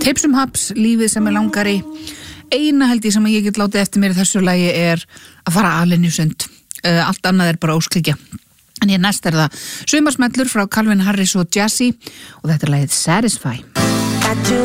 Hips haps, lífið sem langar í. Eina held ég sem ég get látið eftir mér í þessu lagi að fara alinn í sund. Allt annað bara ósklikja. En næst það sumarsmellur frá Calvin Harris og Jazzy og þetta lagið Satisfy.